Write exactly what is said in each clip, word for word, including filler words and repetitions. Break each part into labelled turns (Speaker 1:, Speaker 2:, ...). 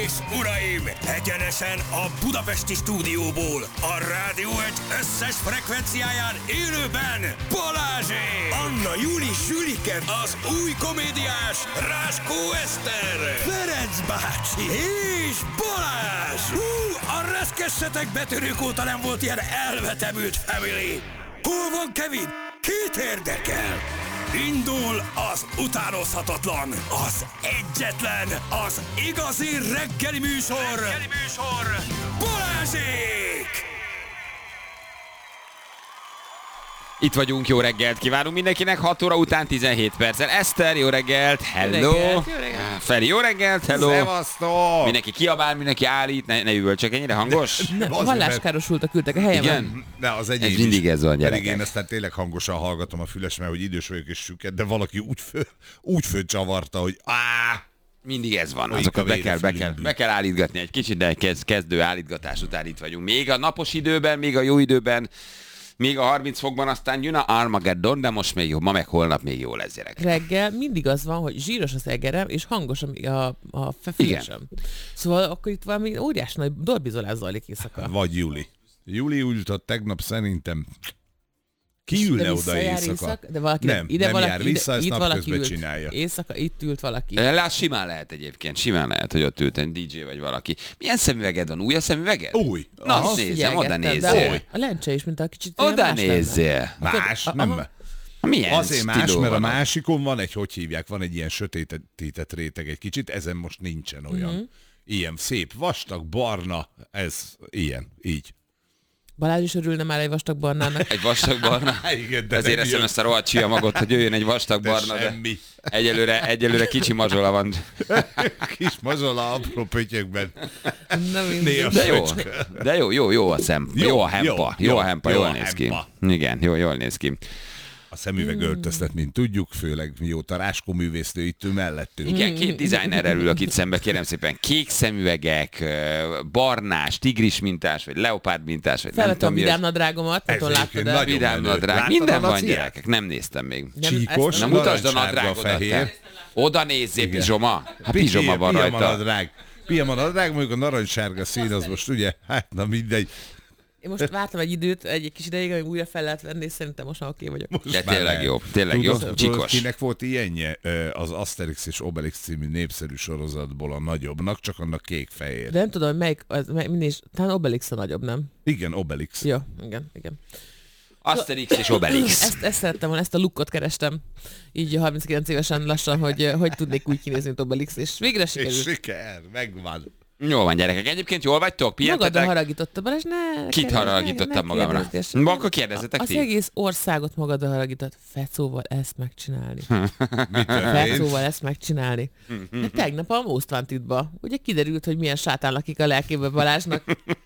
Speaker 1: és uraim, egyenesen a budapesti stúdióból, a Rádió egy összes frekvenciáján élőben Balázsék! Anna Júli Sülike, az új komédiás Ráskó Eszter, Ferenc bácsi és Balázs! Hú, a reszkessetek betörők óta nem volt ilyen elvetemült family! Hol van Kevin? Kit érdekel? Indul az utánozhatatlan, az egyetlen, az igazi reggeli műsor, reggeli műsor, Balázsék!
Speaker 2: Itt vagyunk, jó reggelt kívánunk mindenkinek, hat óra után tizenhét perccel. Eszter, jó reggelt, hello! Jó reggelt, jó reggelt. Feri, jó reggelt, hello!
Speaker 3: Szevasztok!
Speaker 2: Mindenki kiabál, mindenki állít, ne, ne üvöltsek, ennyire hangos?
Speaker 4: Ne, halláskárosultak küldtek a helyemen.
Speaker 2: Igen?
Speaker 3: De az egyéb
Speaker 2: Ez mindig ez van,
Speaker 3: gyerekek.
Speaker 2: gyerekek.
Speaker 3: Én aztán tényleg hangosan hallgatom a füles, mert hogy idős vagyok és süket, de valaki úgy föl, úgy fölcsavarta, hogy áh!
Speaker 2: Mindig ez van,
Speaker 3: Folyik
Speaker 2: azokat
Speaker 3: a
Speaker 2: be
Speaker 3: vére
Speaker 2: kell, be, kell,
Speaker 3: fülünkből.
Speaker 2: be kell állítgatni egy kicsit, de kezd, kezdő állítgatás után itt vagyunk. Még a napos időben, még a jó időben, még a harminc fokban, aztán jön a Armageddon, de most még jó, ma meg holnap még jó lesz, gyerek.
Speaker 4: Reggel mindig az van, hogy zsíros az egerem, és hangos a, a, a fülesem. Szóval akkor itt valami óriás nagy dorbizolás zajlik éjszaka.
Speaker 3: Vagy Júli. Júli úgy jutott tegnap szerintem ki ülne oda éjszaka?
Speaker 4: Éjszak, de valaki,
Speaker 3: nem,
Speaker 4: ide
Speaker 3: nem
Speaker 4: valaki,
Speaker 3: jár vissza,
Speaker 4: ide,
Speaker 3: ezt
Speaker 4: itt valaki
Speaker 3: napközben
Speaker 4: ült.
Speaker 3: csinálja.
Speaker 4: Éjszaka itt ült valaki.
Speaker 2: Lát, simán lehet egyébként, simán lehet, hogy ott ült egy dé dzsé vagy valaki. Milyen szemüveged van? Új a szemüveged?
Speaker 3: Új.
Speaker 2: Na,
Speaker 3: Aha.
Speaker 2: azt nézem, oda
Speaker 4: Figyelgettem,
Speaker 2: nézzél.
Speaker 4: de A lencse is, mint a kicsit
Speaker 2: Oda
Speaker 4: más lenne.
Speaker 2: nézzél.
Speaker 3: Más,
Speaker 4: Aha.
Speaker 3: nem.
Speaker 2: Milyen
Speaker 3: Azért más,
Speaker 2: stíló
Speaker 3: mert a
Speaker 2: van?
Speaker 3: másikon van egy, hogy hívják, van egy ilyen sötétített réteg egy kicsit, ezen most nincsen olyan.
Speaker 4: Mhm.
Speaker 3: Ilyen szép, vastag, barna, ez ilyen, így.
Speaker 4: Balázs is örülne már egy vastag barnának.
Speaker 2: Egy vastag barna.
Speaker 3: Igen, de
Speaker 2: Ezért
Speaker 3: nem
Speaker 2: eszem
Speaker 3: jön.
Speaker 2: ezt a rohadt csillamagot, hogy jöjjön egy vastag
Speaker 3: De
Speaker 2: barna, de
Speaker 3: semmi.
Speaker 2: egyelőre, egyelőre kicsi mazsola van.
Speaker 3: Kis mazsola apró pötyökben.
Speaker 4: Nem mindig.
Speaker 3: Néha
Speaker 2: De jó,
Speaker 3: fröcske.
Speaker 2: de jó, jó, jó a szem, jó,
Speaker 3: Jó,
Speaker 2: a hempa, jó,
Speaker 3: jó,
Speaker 2: a hempa,
Speaker 3: jó
Speaker 2: jól
Speaker 3: a
Speaker 2: néz ki.
Speaker 3: hempa.
Speaker 2: Igen, jó, jól néz ki.
Speaker 3: A szemüveg öltöztet, mint tudjuk, főleg mióta Ráskó művésznő itt ül mellettünk.
Speaker 2: Igen, két designerrel ülök itt szembe, kérem szépen. Kék szemüvegek, ö, barnás, tigris mintás, vagy leopárd mintás, vagy nem
Speaker 4: Felvettem a
Speaker 2: tudom mi.
Speaker 4: vidám nadrágomat,
Speaker 3: Ez
Speaker 4: nem láttad
Speaker 3: egyébként
Speaker 4: el.
Speaker 3: nagyon
Speaker 2: Vidám
Speaker 3: menő.
Speaker 2: nadrág,
Speaker 3: Láttad
Speaker 2: minden
Speaker 3: a
Speaker 2: van,
Speaker 3: naciát?
Speaker 2: gyerekek, nem néztem még.
Speaker 4: Nem,
Speaker 3: Csíkos,
Speaker 4: ezt
Speaker 2: Na
Speaker 4: nem-
Speaker 2: mutasd a
Speaker 3: narancssárga,
Speaker 2: nadrágodat,
Speaker 3: fehér.
Speaker 2: te. Oda nézzél,
Speaker 3: Igen.
Speaker 2: pizsoma. Hát pizsoma van
Speaker 3: Pijama
Speaker 2: rajta.
Speaker 3: nadrág. Pijama nadrág, mondjuk a narancssárga szín, az most ugye, hát na mindegy.
Speaker 4: Én most vártam egy időt, egy kis ideig, amíg újra fel lehet venni, és szerintem most már oké vagyok.
Speaker 3: Most
Speaker 2: De
Speaker 3: már
Speaker 2: tényleg
Speaker 3: lehet.
Speaker 2: jó, tényleg jó,
Speaker 3: Tudod,
Speaker 2: csikos.
Speaker 3: kinek volt ilyenje Ö, az Asterix és Obelix című népszerű sorozatból a nagyobbnak, csak annak kék-fehér.
Speaker 4: De nem tudom, hogy melyik, az, mely, mindig, talán Obelix a nagyobb, nem?
Speaker 3: Igen, Obelix.
Speaker 4: Jó, igen, igen.
Speaker 2: Asterix és Obelix.
Speaker 4: Ezt, ezt szerettem volna, ezt a lookot kerestem. Így harminckilenc évesen lassan, hogy hogy tudnék úgy kinézni, mint Obelix, és végre
Speaker 3: És
Speaker 4: sikerült.
Speaker 3: siker, megvan.
Speaker 2: Jó van, gyerekek. Egyébként jól vagytok?
Speaker 4: Magadra
Speaker 2: Pihentetek?
Speaker 4: haragította, Balázs, ne...
Speaker 2: Kit
Speaker 4: ne-
Speaker 2: haragítottam
Speaker 4: ne
Speaker 2: magamra?
Speaker 4: kérdezz.
Speaker 2: Ma akkor kérdezzetek
Speaker 4: Az
Speaker 2: ti.
Speaker 4: egész országot magadra haragított. Fecóval ezt megcsinálni.
Speaker 3: Mit történt?
Speaker 4: Fecóval ezt megcsinálni. De tegnap a Most Wantedba ugye kiderült, hogy milyen sátán lakik a lelkébe Balázsnak.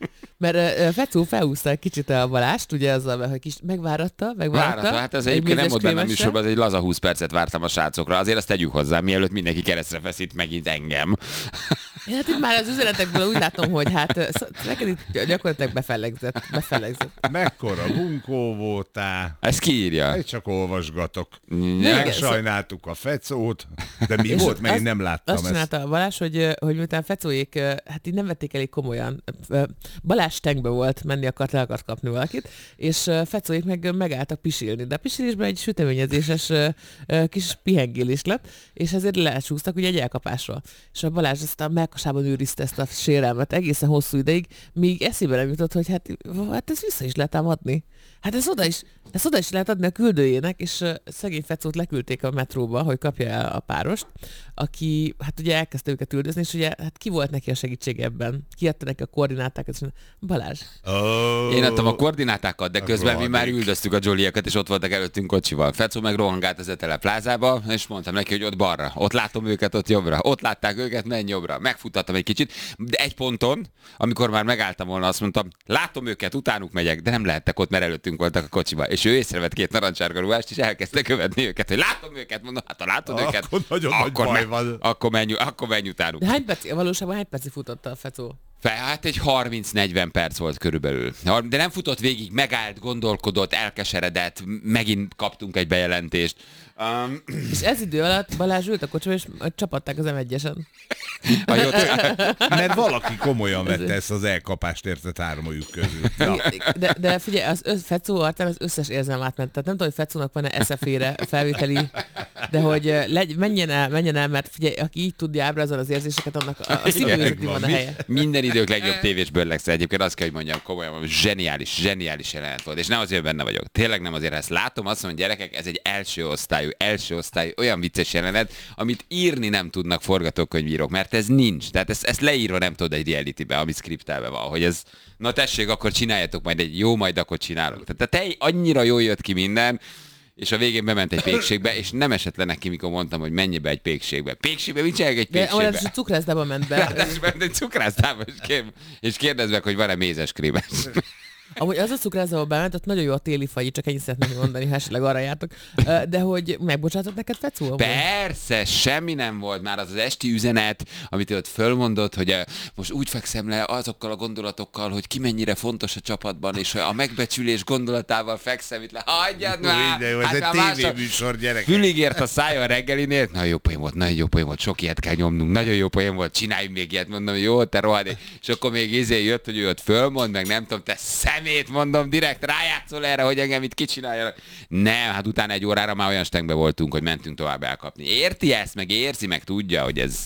Speaker 4: Mert uh, Fecó felhúzta egy kicsit a Balást, ugye azzal, hogy kis megváratta, megváratta.
Speaker 2: Várat, hát ez
Speaker 4: egy
Speaker 2: egyébként nem
Speaker 4: mézes
Speaker 2: volt benne a
Speaker 4: krémesre.
Speaker 2: műsorban, az egy laza húsz percet vártam a srácokra. Azért azt tegyük hozzá, mielőtt mindenki keresztre feszít megint engem.
Speaker 4: Ja, hát itt már az üzenetekből úgy látom, hogy hát ö, sz- neked itt gyakorlatilag befellegzett. befellegzett.
Speaker 3: Mekkora bunkó voltál.
Speaker 2: Ezt kiírja.
Speaker 3: Egy csak olvasgatok.
Speaker 2: Ja.
Speaker 3: Megsajnáltuk a Fecót, de mi
Speaker 4: És
Speaker 3: volt, mert én
Speaker 4: azt-
Speaker 3: nem láttam
Speaker 4: Azt
Speaker 3: ezt.
Speaker 4: csinálta a Balázs, hogy, ö, hogy miután Fecóék, ö, hát így nem vették elég komolyan. Ö, Balázs tenkbe volt, menni akart, le akart kapni valakit, és ö, Fecóék meg ö, megálltak pisilni. De a pisilésben egy süteményezéses ö, ö, kis pihengélés lett, és ezért lecsúsztak ugye egy elkapásról. És a Balázs ezt a melkasában őrizte ezt a sérelmet egészen hosszú ideig, míg eszébe nem jutott, hogy hát, hát ezt vissza is lehet ám adni. Hát ez oda is, ezt oda is lehet adni a küldőjének, és uh, szegény Fecót leküldték a metróba, hogy kapja el a párost, aki hát ugye elkezdte őket üldözni, és ugye hát ki volt neki a segítség ebben? Ki adta neki a koordinátákat? És mondta, Balázs.
Speaker 3: Oh,
Speaker 2: Én adtam a koordinátákat, de közben mi már
Speaker 3: rohadék.
Speaker 2: üldöztük a Jolieket, és ott voltak előttünk kocsival. Fecó meg rohangált az Etele plázába, és mondtam neki, hogy ott balra. Ott látom őket, ott jobbra. Ott látták őket, menj jobbra. Megfuttattam egy kicsit, de egy ponton, amikor már megálltam volna, azt mondtam, látom őket, utánuk megyek, de nem lehettek ott, mert előttünk voltak a kocsiba. És ő észrevett két narancsárga ruhást, és elkezdte követni őket, hogy látom őket, mondom, hát ha látod
Speaker 3: Akkor
Speaker 2: őket,
Speaker 3: nagyon nagy baj
Speaker 2: me-
Speaker 3: van.
Speaker 2: akkor menj, akkor menj utánuk.
Speaker 4: De hány perc, valóságban hány percig futotta a Fecó?
Speaker 2: Fel, hát egy harminc-negyven perc volt körülbelül. De nem futott végig, megállt, gondolkodott, elkeseredett, megint kaptunk egy bejelentést. Um,
Speaker 4: és ez idő alatt Balázs ült a kocsiba, és csapatták az em egyesen.
Speaker 3: Mert valaki komolyan vette ezt az elkapást, érted, hármajuk közül. Ja.
Speaker 4: De, de figyelj, az össz, Fecó arcán az összes érzelem átment. Tehát nem tudom, hogy Fecónak van-e es ef é-re felvételi, de hogy legy, menjen el, menjen el, mert figyelj, aki így tudja ábrázolni az érzéseket, annak a, a szívőzeti van a helye.
Speaker 2: Minden idők legjobb tévés bőrlegszer. Egyébként azt kell, hogy mondjam, komolyan, zseniális, zseniális jelenet volt. És nem azért benne vagyok. Tényleg nem azért, ezt látom, azt mondom, hogy gyerekek, ez egy első osztályú, első osztályú, olyan vicces jelenet, amit írni nem tudnak forgatókönyvírók, mert ez nincs. Tehát ezt, ezt leírva nem tudod egy realitybe, ami skriptelve van, hogy ez, na tessék, akkor csináljátok majd egy jó, majd akkor csinálok. Tehát te annyira jól jött ki minden, és a végén bement egy pékségbe, és nem esett le neki, mikor mondtam, hogy menj be egy pékségbe. Pékségbe? Mit csinálják egy pékségbe?
Speaker 4: De ahol cukrászdába ment be.
Speaker 2: Ráadásul egy cukrászdába, és, kér, és kérdezd meg, hogy van-e mézeskrémes.
Speaker 4: Amúgy az a cukrászdába bement, ott nagyon jó a téli fagyi, csak ennyit szeretném mondani, ha esetleg arra jártok. De hogy megbocsátott neked, Fecó?
Speaker 2: Persze, semmi nem volt már az az esti üzenet, amit ott fölmondott, hogy most úgy fekszem le azokkal a gondolatokkal, hogy ki mennyire fontos a csapatban, és a megbecsülés gondolatával fekszem itt le. Hagyjad már!
Speaker 3: Jó, ez hát egy tévéműsor, gyerek.
Speaker 2: Fülig ért a szája a reggelinél. Nagyon jó poén volt, nagyon jó poén volt, sok ilyet kell nyomnunk, nagyon jó poén volt, csináljunk még ilyet, mondom, jó, te rohadék. És akkor még izé jött, hogy ő ott fölmond, meg nem tudom, te szemét, mondom, direkt rájátszol erre, hogy engem itt kicsináljanak. Nem, hát utána egy órára már olyan stengbe voltunk, hogy mentünk tovább elkapni. Érti ezt, meg érzi, meg tudja, hogy ez,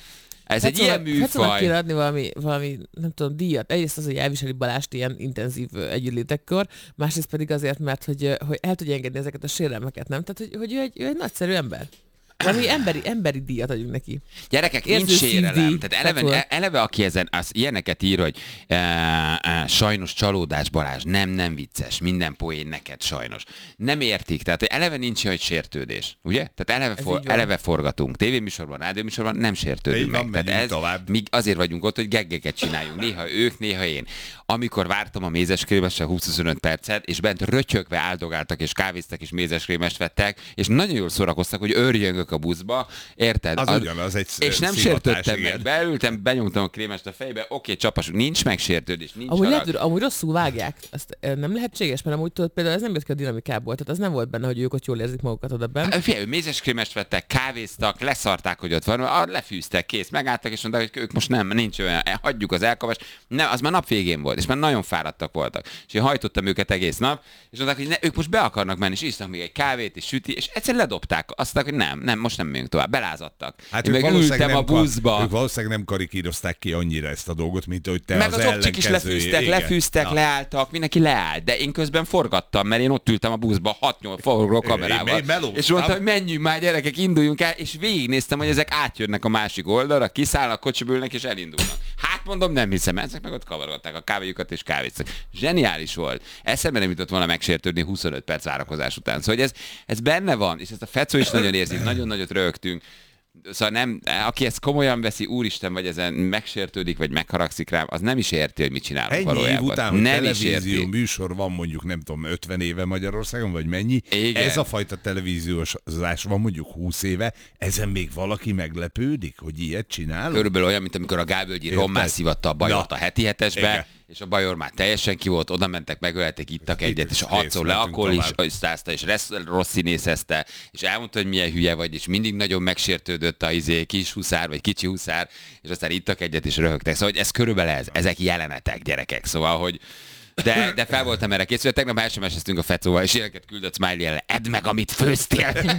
Speaker 2: ez egy ilyen műfaj.
Speaker 4: Fecónak kéne adni valami, valami, nem tudom, díjat. Egyrészt az, hogy elviseli Balást ilyen intenzív együttlétekkor, másrészt pedig azért, mert hogy, hogy el tudja engedni ezeket a sérelmeket, nem? Tehát, hogy, hogy ő, egy, ő egy nagyszerű ember. Valami emberi, emberi díjat adjunk neki.
Speaker 2: Gyerekek, nincs sérelem. Tehát eleve, eleve, aki ezen az ilyeneket ír, hogy e, e, sajnos csalódás, Balázs, nem, nem vicces, minden poén neked sajnos. Nem értik, tehát eleve nincs olyan, hogy sértődés, ugye? Tehát eleve, for, eleve forgatunk. Tévéműsorban, rádióműsorban nem sértődünk meg.
Speaker 3: Van,
Speaker 2: tehát ez,
Speaker 3: tovább.
Speaker 2: mi azért vagyunk ott, hogy geggeket csináljunk. Néha ők, néha én. Amikor vártam a mézeskrémesre húsz-huszonöt percet, és bent rötyögve áldogáltak, és kávéztak, és mézeskrémest vettek, és nagyon jól szórakoztak, hogy örjöngök a buszba, érted?
Speaker 3: Az, az ugyanaz egy
Speaker 2: és nem sértődtem meg. Beültem, benyomtam a krémest a fejbe, oké, csapasunk, nincs megsértődés, nincs
Speaker 4: amúgy, lehet, amúgy rosszul vágják. Azt nem lehetséges, mert amúgy tudod, például ez nem jött ki a dinamikából, tehát az nem volt benne, hogy ők ott jól érzik magukat oda benn.
Speaker 2: Figyelj, mézeskrémest vettek, kávéztak, leszarták, hogy ott van, lefűztek, kész, megálltak, és mondták, hogy ők most nem, nincs olyan, hagyjuk az elkapást. Nem, az már nap végén volt, és már nagyon fáradtak voltak. És én hajtottam őket egész nap, és mondták, hogy ne, ők most be akarnak menni, és isznak még egy kávét, és süti, és egyszerűen ledobták. Azt mondták, hogy nem, nem, most nem megyünk tovább, belázadtak.
Speaker 3: Hát
Speaker 2: én meg ültem a buszba.
Speaker 3: Ők valószínűleg nem karikírozták ki annyira ezt a dolgot, mint hogy te
Speaker 2: meg
Speaker 3: az,
Speaker 2: az okcsik is lefűztek,
Speaker 3: igen.
Speaker 2: lefűztek, ja. leálltak, mindenki leállt, de én közben forgattam, mert én ott ültem a buszba hat-nyolc forgó kamerával. Én, én és mondtam, hogy menjünk már gyerekek, induljunk el, és végignéztem, hogy ezek átjönnek a másik oldalra, kiszállnak, kocsiba ülnek és elindulnak. Hát mondom, nem hiszem, ezek meg ott kavargatták a kávéjukat és kávéztak. Zseniális volt. Eszembe nem jutott volna megsértődni huszonöt perc várakozás után. Szóval hogy ez, ez benne van, és ezt a Fecó is nagyon érzi, nagyon nagyot rögtünk. Szóval nem, aki ezt komolyan veszi, úristen, vagy ezen megsértődik, vagy megharagszik rám, az nem is érti, hogy mit csinálunk
Speaker 3: ennyi
Speaker 2: valójában.
Speaker 3: Ennyi év után, hogy
Speaker 2: nem
Speaker 3: televízió műsor van mondjuk, nem tudom, ötven éve Magyarországon, vagy mennyi.
Speaker 2: Igen.
Speaker 3: Ez a fajta televíziózás van mondjuk húsz éve, ezen még valaki meglepődik, hogy ilyet csinálunk?
Speaker 2: Körülbelül olyan, mint amikor a Gábölgyi rommá szivatta a Bajort a heti hetesbe, igen. És a Bajor már teljesen ki volt, oda mentek, megölelték, ittak egyet, és a hatszor le akkor is százta, és rossz színészezte, és elmondta, hogy milyen hülye vagy, és mindig nagyon megsértődött a izé, kis huszár, vagy kicsi huszár, és aztán ittak egyet, és röhögtek. Szóval hogy ez körülbelül ez, ezek jelenetek, gyerekek. Szóval, hogy de, de fel voltam erre készülve. Tegnap el sem eseztünk a Fecóval, és ilyeneket küldött Smiley-el. Edd meg, amit főztél!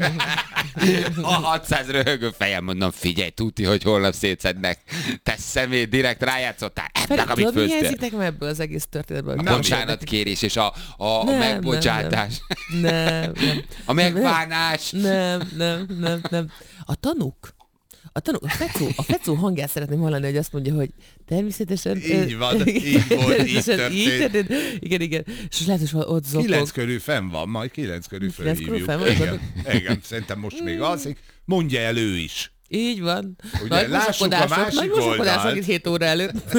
Speaker 2: A hatszáz röhögő fejem, mondom, figyelj, tuti, hogy holnap szétszednek. Te szemét, direkt rájátszottál. Edd meg, amit főztél!
Speaker 4: Mi érzitek meg ebből az egész történetből?
Speaker 2: A bocsánatkérés és a, a,
Speaker 4: nem,
Speaker 2: a megbocsátás.
Speaker 4: Nem, nem, nem.
Speaker 2: A megbánás.
Speaker 4: Nem, nem, nem, nem. A tanúk. A, tanú, a, Fecó, a Fecó hangját szeretném hallani, hogy azt mondja, hogy természetesen...
Speaker 3: Így van, így volt, így történt. Így történt.
Speaker 4: Igen, igen. És lehet, hogy ott zokog.
Speaker 3: Kilenc körül fenn van, majd kilenc körül fölhívjuk.
Speaker 4: Fenn van,
Speaker 3: igen, igen, szerintem most még alszik. Mondja el ő is.
Speaker 4: Így van.
Speaker 3: Ugye,
Speaker 4: nagy
Speaker 3: lássuk a másik oldalt.
Speaker 4: Itt hét óra előtt.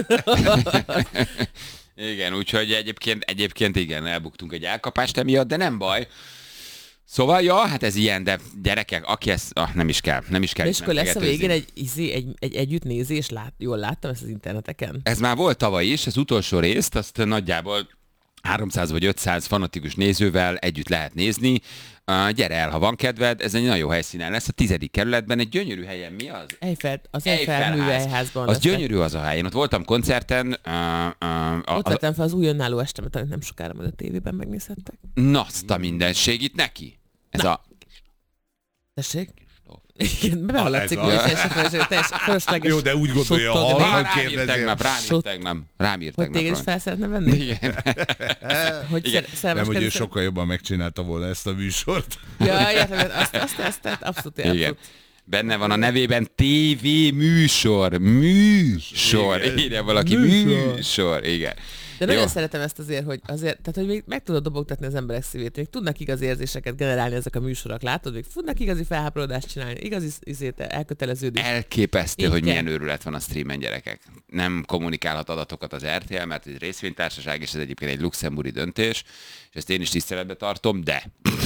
Speaker 2: Igen, úgyhogy egyébként, egyébként igen, elbuktunk egy elkapást emiatt, de nem baj. Szóval, ja, hát ez ilyen, de gyerekek, aki ezt, ah, nem is kell, nem is kell.
Speaker 4: És akkor lesz a végén egy, egy, egy, egy együttnézés, lát, jól láttam ezt az interneteken?
Speaker 2: Ez már volt tavaly is, az utolsó részt, azt nagyjából háromszáz vagy ötszáz fanatikus nézővel együtt lehet nézni. Uh, gyere el, ha van kedved, ez egy nagyon jó helyszínen lesz, a tizedik kerületben, egy gyönyörű helyen. Mi az?
Speaker 4: Eiffel, az Eiffel műhelyházban.
Speaker 2: Az gyönyörű az a hely. Én ott voltam koncerten. Uh, uh,
Speaker 4: ott vettem fel az új önálló estemet, amit nem sokára majd a tévében megnézhettek.
Speaker 2: Na, azt a mindenség itt neki. Ez Na. a...
Speaker 4: Tessék? Igen, behallatszik, hogy teljesen fölösleges.
Speaker 3: Jó, de úgy gondolja, ha
Speaker 2: rám írt tegnap, rám írt tegnap. Rám írt
Speaker 4: hogy
Speaker 2: tegnap.
Speaker 4: téged is fel szeretne venni?
Speaker 2: Igen.
Speaker 4: hogy
Speaker 2: Igen.
Speaker 4: Szer-
Speaker 3: nem, hogy ő sokkal jobban megcsinálta volna ezt a műsort.
Speaker 4: Ja, értem, azt, azt, azt, azt abszolút
Speaker 2: Igen. Benne van a nevében té vé műsor. Műsor. Igen. Írja valaki. Műsor. műsor. Igen.
Speaker 4: De nagyon Jó. szeretem ezt azért, hogy azért, tehát hogy még meg tudod dobogtatni az emberek szívét, még tudnak igazi érzéseket generálni ezek a műsorok, látod? Még tudnak igazi felháborodást csinálni, igazi izét, elköteleződés.
Speaker 2: Elképesztő, Igen. hogy milyen őrület van a streamen, gyerekek. Nem kommunikálhat adatokat az er té el, mert egy részvénytársaság, és ez egyébként egy luxemburgi döntés, és ezt én is tiszteletbe tartom, de...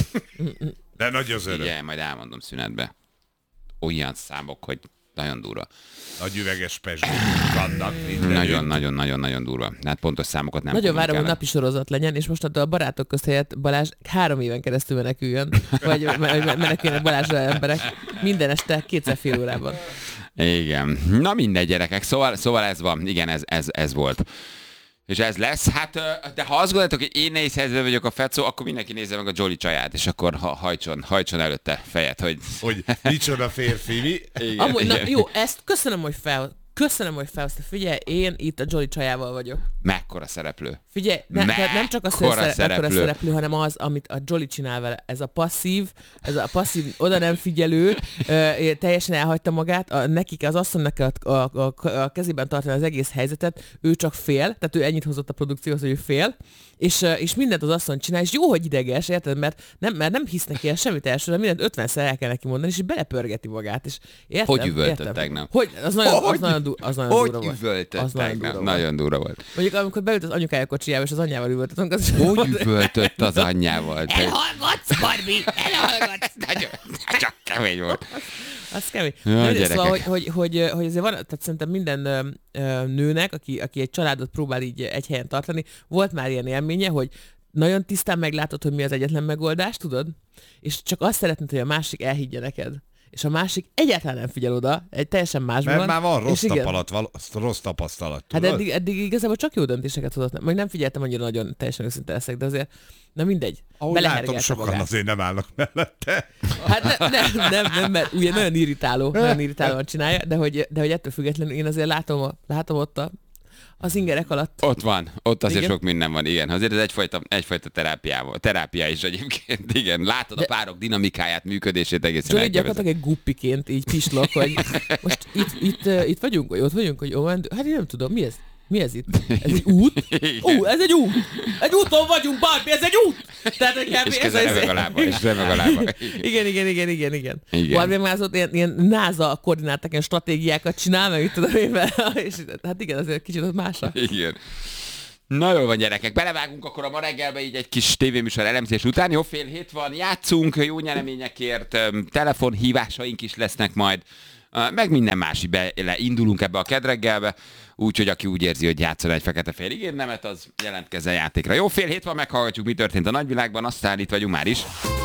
Speaker 3: De nagy az öröm.
Speaker 2: Igen, majd elmondom szünetbe. Olyan számok, hogy nagyon durva.
Speaker 3: Nagy üveges pezsgők vannak.
Speaker 2: Nagyon-nagyon-nagyon-nagyon durva. Hát pontos számokat nem
Speaker 4: Nagyon várom, hogy napi sorozat legyen, és mostantól a barátok közt helyett Balázs három éven keresztül meneküljön, vagy meneküljenek Balázsra emberek minden este kétszer fél órában.
Speaker 2: Igen. Na mindegy, gyerekek. Szóval, szóval ez van. Igen, ez, ez, ez volt. És ez lesz. Hát, de ha azt gondoljátok, hogy én nehéz helyzetben vagyok a Fecó, akkor mindenki nézze meg a Jolly csaját, és akkor ha, hajtson, hajtson előtte fejet, hogy...
Speaker 3: Hogy micsoda férfi, mi?
Speaker 4: Igen, Amúgy, igen. Na, jó, ezt köszönöm, hogy fel... Köszönöm, hogy felhozta. Figyelj, én itt a Jolly csajával vagyok.
Speaker 2: Mekkora szereplő.
Speaker 4: Figyelj, ne, nem csak a szereplő. szereplő, szereplő, hanem az, amit a Jolly csinál vele. Ez a passzív, ez a passzív, oda nem figyelő, ö, teljesen elhagyta magát. A, nekik, az asszonynak a, a, a, a kezében tartani az egész helyzetet, ő csak fél, tehát ő ennyit hozott a produkcióhoz, hogy ő fél, és, és mindent az asszony csinál, és jó, hogy ideges, érted? Mert nem, mert nem hisz neki el semmit elsőre, mindent ötvenszer el kell neki mondani, és belepörgeti magát. És értem,
Speaker 2: hogy üvöltött tegnap?
Speaker 4: Hogy, az nagyon, az nagyon, du- az nagyon
Speaker 2: hogy
Speaker 4: durva volt.
Speaker 2: Hogy üvöltött tegnap? Nagyon durva volt.
Speaker 4: Mondjuk amikor beült az anyukája kocsijába, és az anyjával üvöltöttünk, az...
Speaker 2: Hogy üvöltött az anyjával?
Speaker 4: Elhallgatsz, Barbie! Elhallgatsz!
Speaker 2: Nagyon, csak kemény volt.
Speaker 4: Az kemény. Ja, szóval, hogy, hogy, hogy, hogy azért van, tehát szerintem minden ö, ö, nőnek, aki, aki egy családot próbál így egy helyen tartani, volt már ilyen élménye, hogy nagyon tisztán meglátod, hogy mi az egyetlen megoldás, tudod? És csak azt szeretnéd, hogy a másik elhiggye neked. És a másik egyáltalán nem figyel oda, egy teljesen másban.
Speaker 3: Mert már van rossz, tapalat, val- rossz tapasztalat.
Speaker 4: Hát eddig, eddig igazából csak jó döntéseket hozott. Majd nem figyeltem annyira nagyon teljesen őszinte leszek, de azért, na mindegy.
Speaker 3: Ahogy látom, sokan magát. Azért nem állnak mellette.
Speaker 4: Hát ne, nem, nem, nem, mert ugye nagyon irritáló, nagyon irritálóan csinálja, de hogy, de hogy ettől függetlenül én azért látom, látom ott a az ingerek alatt.
Speaker 2: Ott van, ott azért igen. Sok minden van, igen. Azért ez egyfajta, egyfajta terápiával. Terápia is egyébként, igen. Látod de a párok dinamikáját, működését egészen
Speaker 4: elképesztő. Gyakorlatilag egy guppiként így pislog, hogy most itt, itt, itt vagyunk, vagy ott vagyunk, hogy ó, hát én nem tudom, mi ez? Mi ez itt? Ez egy út? Ó, ez egy út! Egy úton vagyunk, Barbie, ez egy út! Tehát, hogy
Speaker 2: és közben remeg a lába, és remeg a lába.
Speaker 4: Igen, igen, igen, igen, igen. igen. Barbie már az ilyen, ilyen NASA koordináták, ilyen stratégiákat csinál, meg itt tudom én, és hát igen, azért kicsit az másra.
Speaker 2: Igen. Na jól van, gyerekek, belevágunk akkor a ma reggelbe így egy kis tévéműsor elemzés után. Jó, fél hét van, játszunk, jó nyereményekért, telefonhívásaink is lesznek majd, meg minden más, beindulunk ebbe a kedreggelbe, úgyhogy aki úgy érzi, hogy játszol egy fekete-fehér igénynemet, az jelentkezzen játékra. Jó, fél hét van, meghallgatjuk, mi történt a nagyvilágban, aztán itt vagyunk már is.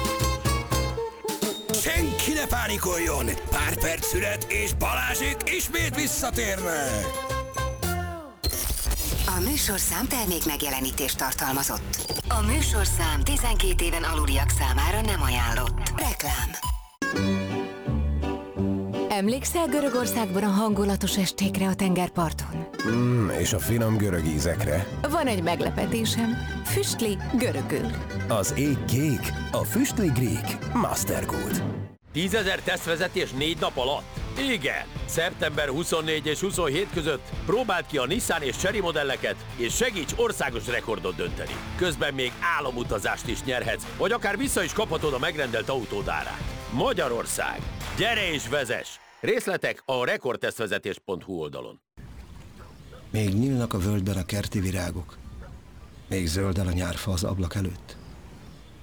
Speaker 1: Senki ne pánikoljon! Pár perc szület, és Balázsék ismét visszatérnek!
Speaker 5: A műsorszám termék megjelenítést tartalmazott. A műsorszám tizenkét éven aluliak számára nem ajánlott. Reklám. Emlékszel Görögországban a hangulatos estékre a tengerparton?
Speaker 6: Mm, és a finom görög ízekre.
Speaker 5: Van egy meglepetésem. Füstli görögül.
Speaker 6: Az ég kék, a füstli grík. Mastergold.
Speaker 7: tízezer tesztvezetés négy nap alatt? Igen! szeptember huszonnégy és huszonhét között próbáld ki a Nissan és Chery modelleket, és segíts országos rekordot dönteni. Közben még álomutazást is nyerhetsz, vagy akár vissza is kaphatod a megrendelt autód árát. Magyarország! Gyere és vezess! Részletek a rekordtesztvezetés pont hu oldalon.
Speaker 6: Még nyílnak a völgyben a kerti virágok. Még zöldel a nyárfa az ablak előtt.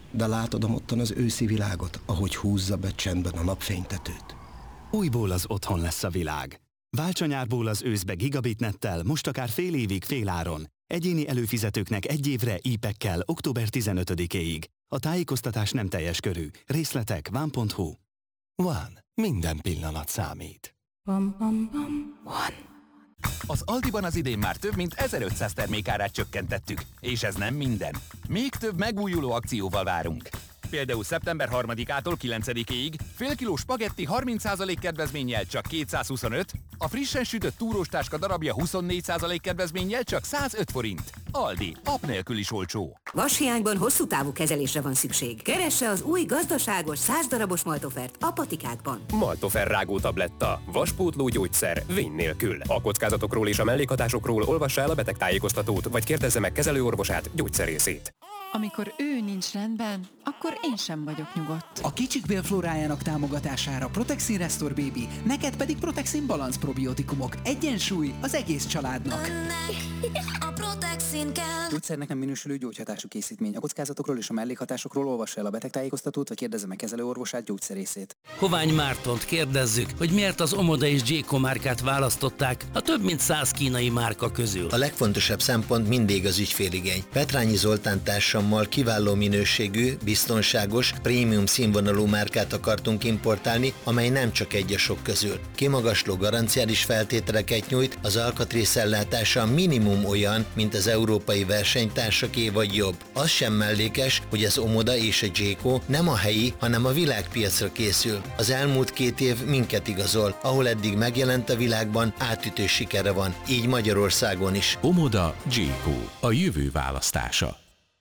Speaker 8: de látod amottan az őszi világot, ahogy húzza be csendben a napfénytetőt.
Speaker 9: Újból az otthon lesz a világ. Válts a nyárból az őszbe gigabitnettel, most akár fél évig féláron. Egyéni előfizetőknek egy évre í-pekkel október tizenötödikéig. A tájékoztatás nem teljes körű. Részletek van pont hu.
Speaker 6: Van. Minden pillanat számít.
Speaker 10: Bam, bam, bam. One.
Speaker 11: Az Aldiban az idén már több mint ezerötszáz termékárát csökkentettük. És ez nem minden. Még több megújuló akcióval várunk. Például szeptember harmadikától kilencedikéig fél kiló spagetti harminc százalék kedvezménnyel csak kétszázhuszonöt, a frissen sütött túrós táska darabja huszonnégy százalék kedvezménnyel csak százöt forint. Aldi, app nélkül is olcsó.
Speaker 12: Vashiányban hosszú távú kezelésre van szükség. Keresse az új gazdaságos száz darabos Maltofert a patikákban.
Speaker 13: Maltofer rágó tabletta, vaspótló gyógyszer, vény nélkül. A kockázatokról és a mellékhatásokról olvassa el a betegtájékoztatót, vagy kérdezze meg kezelőorvosát, gyógyszerészét.
Speaker 10: Amikor ő nincs rendben, akkor én sem vagyok nyugodt.
Speaker 14: A kicsik bélflórájának támogatására Protexin Restore Baby, neked pedig Protexin Balance probiotikumok. Egyensúly az egész családnak.
Speaker 15: Önnek a Protexin kell.
Speaker 16: Gyógyszernek nem minősülő gyógyhatású készítmény. A kockázatokról és a mellékhatásokról olvassa el a betegtájékoztatót, vagy kérdezze meg kezelőorvosát, gyógyszerészét.
Speaker 17: Hovány Mártont kérdezzük, hogy miért az Omoda és Gyéko márkát választották a több mint száz kínai márka közül.
Speaker 18: A legfontosabb szempont mindig az ügyféligény. Petrányi Zoltán társammal kiváló minőségű, biztonságos, prémium színvonalú márkát akartunk importálni, amely nem csak egy a sok közül. Kimagasló garanciális feltételeket nyújt, az alkatrészellátása minimum olyan, mint az európai versenytársaké vagy jobb. Az sem mellékes, hogy az Omoda és a Gyéko nem a helyi, hanem a világpiacra készül. Az elmúlt két év minket igazol, ahol eddig megjelent a világban, átütő sikere van, így Magyarországon is.
Speaker 19: Omoda, Gyéko, a jövő választása.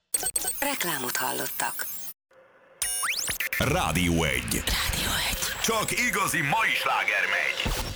Speaker 5: Reklámot hallottak.
Speaker 1: Rádió egy.
Speaker 5: Rádió egy.
Speaker 1: Csak igazi mai sláger megy.